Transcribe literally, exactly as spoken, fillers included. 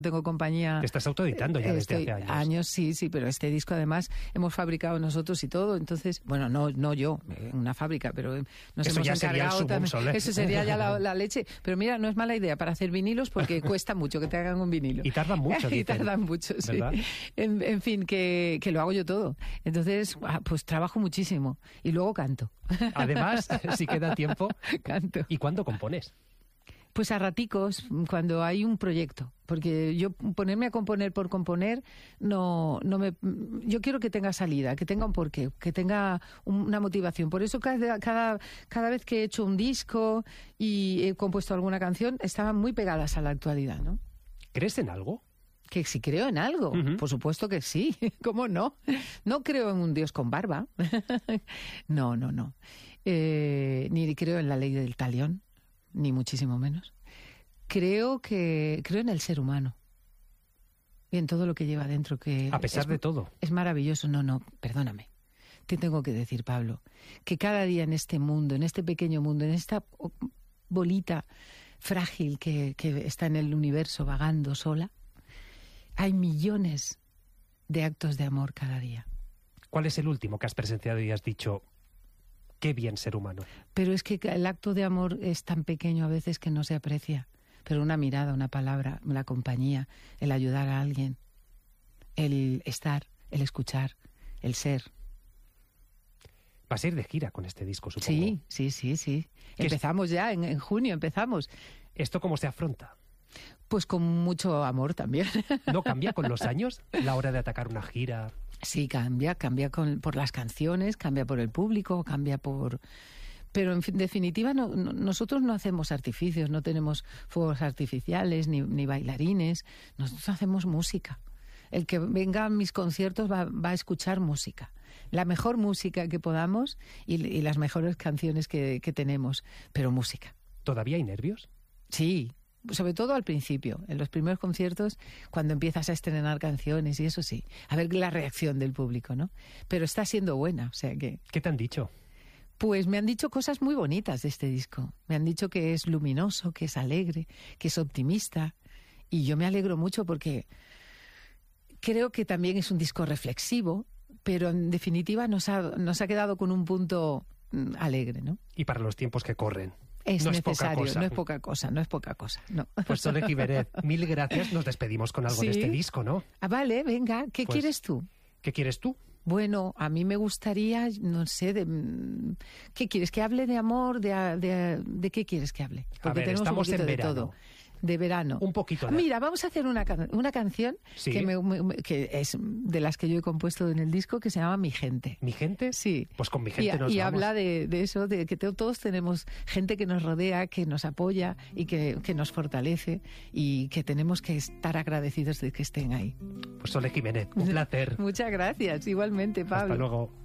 Tengo compañía... Te estás autoeditando ya desde estoy, hace años. Años, sí, sí, pero este disco además hemos fabricado nosotros y todo, entonces, bueno, no no yo, en una fábrica, pero nos Eso hemos ya sería encargado el también. Soler. Eso sería ya la, la leche. Pero mira, no es mala idea para hacer vinilos porque cuesta mucho que te hagan un vinilo. Y tardan mucho, Y dicen. tardan mucho, sí. ¿Verdad? En, en fin, que, que lo hago yo todo. Entonces, pues trabajo muchísimo y luego canto. Además, si queda tiempo, canto. ¿Y cuándo compones? Pues a raticos, cuando hay un proyecto, porque yo ponerme a componer por componer, no, no me, yo quiero que tenga salida, que tenga un porqué, que tenga una motivación. Por eso cada, cada, cada vez que he hecho un disco y he compuesto alguna canción, estaban muy pegadas a la actualidad, ¿no? ¿Crees en algo? Que si creo en algo, uh-huh. Por supuesto que sí, ¿cómo no? No creo en un Dios con barba, no, no, no, eh, ni creo en la ley del talión, ni muchísimo menos. Creo que creo en el ser humano y en todo lo que lleva dentro, que a pesar es, de todo. Es maravilloso. No, no, perdóname. Te tengo que decir, Pablo, que cada día en este mundo, en este pequeño mundo, en esta bolita frágil que, que está en el universo vagando sola, hay millones de actos de amor cada día. ¿Cuál es el último que has presenciado y has dicho... Qué bien ser humano? Pero es que el acto de amor es tan pequeño a veces que no se aprecia. Pero una mirada, una palabra, la compañía, el ayudar a alguien, el estar, el escuchar, el ser. Vas a ir de gira con este disco, supongo. Sí, sí, sí, sí. Empezamos ya, en, en junio empezamos. ¿Esto cómo se afronta? Pues con mucho amor también. ¿No cambia con los años la hora de atacar una gira? Sí, cambia, cambia con, por las canciones, cambia por el público, cambia por... Pero en definitiva no, no, nosotros no hacemos artificios, no tenemos fuegos artificiales ni, ni bailarines, nosotros hacemos música. El que venga a mis conciertos va, va a escuchar música, la mejor música que podamos y, y las mejores canciones que, que tenemos, pero música. ¿Todavía hay nervios? Sí. Sobre todo al principio, en los primeros conciertos, cuando empiezas a estrenar canciones y eso sí, a ver la reacción del público, ¿no? Pero está siendo buena, o sea que... ¿Qué te han dicho? Pues me han dicho cosas muy bonitas de este disco. Me han dicho que es luminoso, que es alegre, que es optimista. Y yo me alegro mucho porque creo que también es un disco reflexivo, pero en definitiva nos ha, nos ha quedado con un punto alegre, ¿no? Y para los tiempos que corren. Es no necesario, es poca cosa. no es poca cosa, no es poca cosa, no. Pues Sole Giménez, mil gracias, nos despedimos con algo ¿Sí? de este disco, ¿no? Ah, vale, venga, ¿qué Pues, quieres tú? ¿Qué quieres tú? Bueno, a mí me gustaría, no sé, de, ¿qué quieres? ¿Que hable de amor? ¿De, de, de qué quieres que hable? Porque a ver, tenemos estamos un poquito en de verano. todo. De verano. Un poquito de... Mira, vamos a hacer una, una canción ¿Sí? que, me, me, que es de las que yo he compuesto en el disco, que se llama Mi Gente. ¿Mi gente? Sí. Pues con Mi Gente y, nos y vamos. habla de, de eso, de que todos tenemos gente que nos rodea, que nos apoya y que, que nos fortalece y que tenemos que estar agradecidos de que estén ahí. Pues Sole Giménez, un placer. Muchas gracias, igualmente, Pablo. Hasta luego.